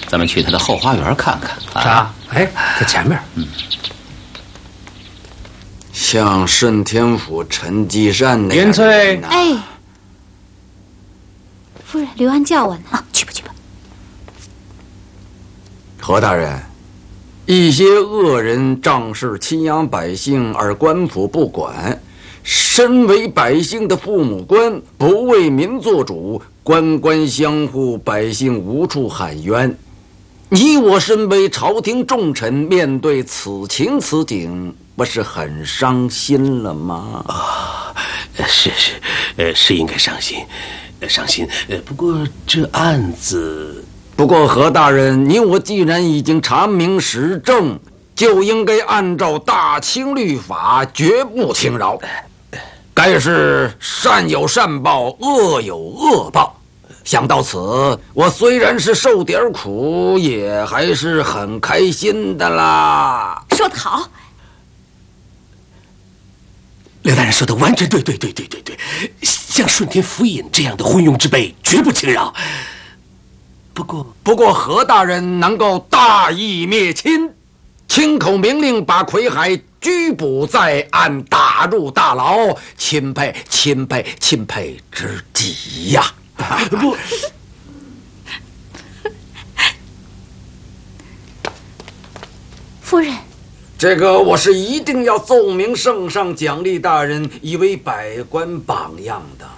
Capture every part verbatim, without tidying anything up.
咱们去他的后花园看看。 啥？哎，在前面。 嗯。 像顺天府陈继善那元翠， 哎，夫人，刘安叫我呢。啊，去吧去吧。 何大人，一些恶人仗势欺压百姓，而官府不管。身为百姓的父母官，不为民做主，官官相护，百姓无处喊冤。你我身为朝廷重臣，面对此情此景，不是很伤心了吗？ 啊，是是，呃，是应该伤心，伤心。呃，不过这案子， 不过何大人，你我既然已经查明实证，就应该按照大清律法，绝不轻饶。该是善有善报，恶有恶报。想到此，我虽然是受点苦，也还是很开心的啦。 说得好， 刘大人说的完全对，对对对对对，像顺天府尹这样的昏庸之辈，绝不轻饶。不过， 不过何大人能够大义灭亲，亲口明令把魁海拘捕在案，打入大牢，钦佩钦佩钦佩之极呀！ 不， 夫人， 这个我是一定要奏明圣上奖励大人，以为百官榜样的。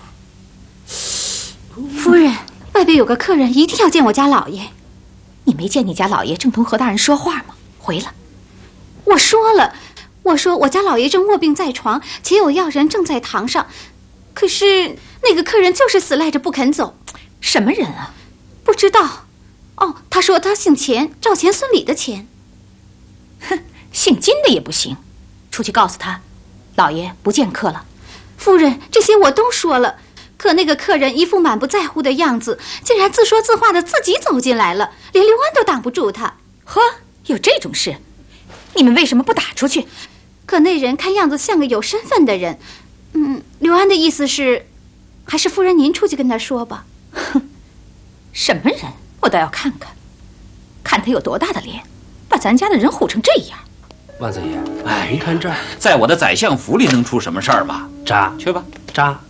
夫人，外边有个客人一定要见我家老爷。你没见你家老爷正同何大人说话吗？回了。我说了，我说我家老爷正卧病在床，且有要人正在堂上，可是那个客人就是死赖着不肯走。什么人啊？不知道。哦，他说他姓钱，赵钱孙李的钱。 哼，姓金的也不行，出去告诉他，老爷不见客了。 夫人，这些我都说了，可那个客人一副满不在乎的样子，竟然自说自话的自己走进来了，连刘安都挡不住他。 呵，有这种事？你们为什么不打出去？ 可那人看样子像个有身份的人。嗯，刘安的意思是，还是夫人您出去跟他说吧。 哼，什么人？我倒要看看，看他有多大的脸，把咱家的人唬成这样。 万岁爷， 哎， 您看这儿， 在我的宰相府里能出什么事儿吗？ 扎去吧， 扎。